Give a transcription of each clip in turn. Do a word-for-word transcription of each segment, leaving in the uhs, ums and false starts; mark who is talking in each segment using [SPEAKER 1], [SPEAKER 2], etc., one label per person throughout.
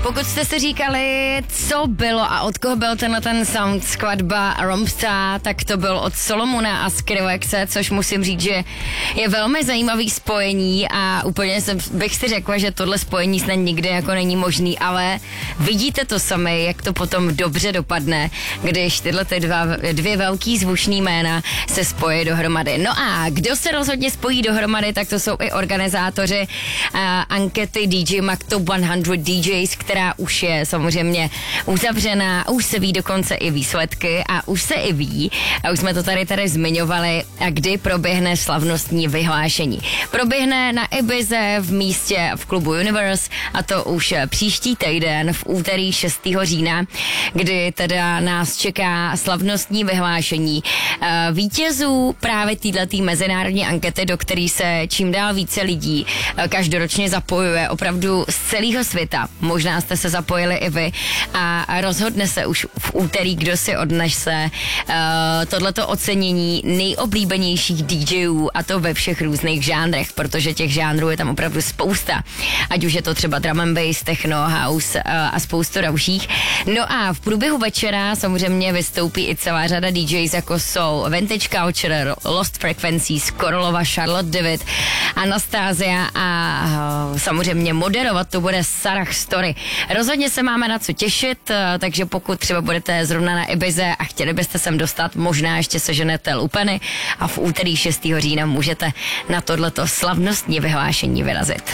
[SPEAKER 1] Pokud jste si říkali, co bylo a od koho byl tenhle ten sound skladba Romsta, tak to byl od Solomona a Skrillexe, což musím říct, že je velmi zajímavý spojení a úplně jsem, bych si řekla, že tohle spojení snad nikdy jako není možný, ale vidíte to sami, jak to potom dobře dopadne, když tyhle ty dva, dvě velký zvučný jména se spojí dohromady. No a kdo se rozhodně spojí dohromady, tak to jsou i organizátoři uh, ankety D J Mag Top sto D Js, která už je samozřejmě uzavřená, už se ví dokonce i výsledky a už se i ví, a už jsme to tady tady zmiňovali, a kdy proběhne slavnostní vyhlášení. Proběhne na Ibize v místě v klubu Universe a to už příští týden v úterý šestého října, kdy teda nás čeká slavnostní vyhlášení uh, vítězů právě této mezinárodní ankety, do které se čím dál více lidí uh, každoročně zapojuje opravdu z celého světa. Možná jste se zapojili i vy a rozhodne se už v úterý, kdo si odnese uh, tohleto ocenění nejoblíbenějších D Jů a to ve všech různých žánrech, protože těch žánrů je tam opravdu spousta. Ať už je to třeba drum and bass, techno, house uh, a spoustu dalších. No a v průběhu večera samozřejmě vystoupí i celá řada D Js, jako jsou Vintage Culture, Lost Frequencies, Korolova, Charlotte David, Anastasia a uh, samozřejmě moderovat to bude Sarah Story. Rozhodně se máme na co těšit, uh, takže pokud třeba budete zrovna na Ibize a chtěli byste sem dostat, možná ještě seženete lupeny a v úterý šestého října můžete na tohleto slavnostní vyhlášení vyrazit.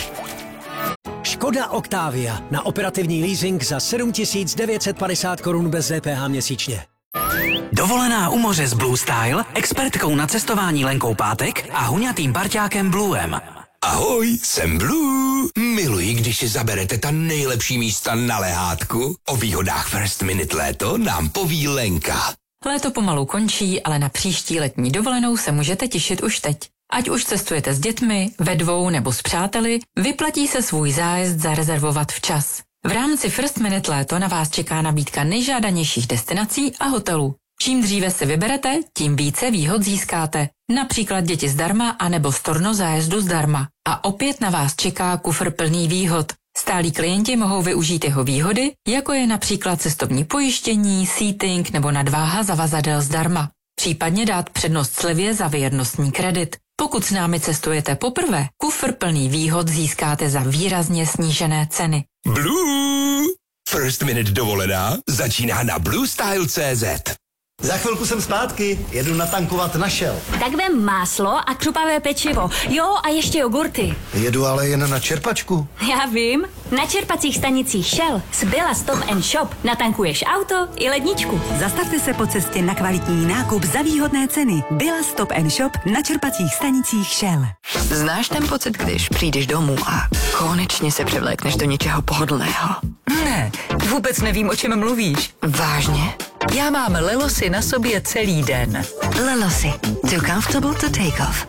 [SPEAKER 2] Škoda Octavia na operativní leasing za sedm tisíc devět set padesát korun bez D P H měsíčně.
[SPEAKER 3] Dovolená u moře s Blue Style, expertkou na cestování Lenkou Pátek a huňatým parťákem Bluem.
[SPEAKER 4] Ahoj, jsem Blue. Miluji, když si zaberete ta nejlepší místa na lehátku. O výhodách First Minute léto nám poví Lenka.
[SPEAKER 5] Léto pomalu končí, ale na příští letní dovolenou se můžete těšit už teď. Ať už cestujete s dětmi, ve dvou nebo s přáteli, vyplatí se svůj zájezd zarezervovat včas. V rámci First Minute léto na vás čeká nabídka nejžádanějších destinací a hotelů. Čím dříve si vyberete, tím více výhod získáte. Například děti zdarma anebo storno zájezdu zdarma. A opět na vás čeká kufr plný výhod. Stálí klienti mohou využít jeho výhody, jako je například cestovní pojištění, seating nebo nadváha zavazadel zdarma. Případně dát přednost slevě za věrnostní kredit. Pokud s námi cestujete poprvé, kufr plný výhod získáte za výrazně snížené ceny.
[SPEAKER 4] Blue! First Minute dovolená začíná na blue style tečka cé zet.
[SPEAKER 6] Za chvilku jsem zpátky, jedu natankovat na Shell.
[SPEAKER 7] Tak vem máslo a křupavé pečivo. Jo, a ještě jogurty.
[SPEAKER 6] Jedu ale jen na čerpačku.
[SPEAKER 7] Já vím. Na čerpacích stanicích Shell z Billa Stop and Shop natankuješ auto i ledničku.
[SPEAKER 8] Zastavte se po cestě na kvalitní nákup za výhodné ceny. Billa Stop and Shop na čerpacích stanicích Shell.
[SPEAKER 9] Znáš ten pocit, když přijdeš domů a konečně se převlékneš do něčeho pohodlného?
[SPEAKER 10] Ne, vůbec nevím, o čem mluvíš.
[SPEAKER 9] Vážně?
[SPEAKER 10] Já mám Lelosy na sobě celý den.
[SPEAKER 9] Lelosy. Too comfortable to take off.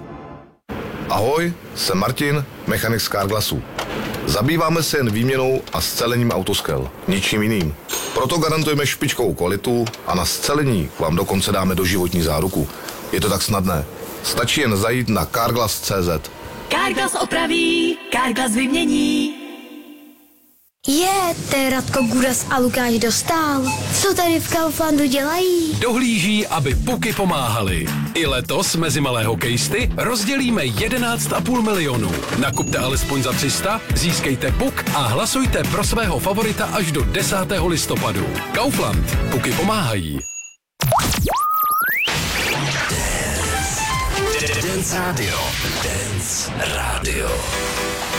[SPEAKER 11] Ahoj, jsem Martin, mechanik z Carglassu. Zabýváme se jen výměnou a scelením autoskel, ničím jiným. Proto garantujeme špičkovou kvalitu a na scelení vám dokonce dáme doživotní záruku. Je to tak snadné. Stačí jen zajít na carglass tečka cé zet.
[SPEAKER 7] Carglass opraví, Carglass vymění.
[SPEAKER 12] Je, to je Radko Gudas a Lukáš Dostál. Co tady v Kauflandu dělají?
[SPEAKER 13] Dohlíží, aby puky pomáhaly. I letos mezi malé hokejisty rozdělíme jedenáct a půl milionu. Nakupte alespoň za tři sta, získejte puk a hlasujte pro svého favorita až do desátého listopadu. Kaufland. Puky pomáhají.
[SPEAKER 4] Dance Radio. Dance Radio.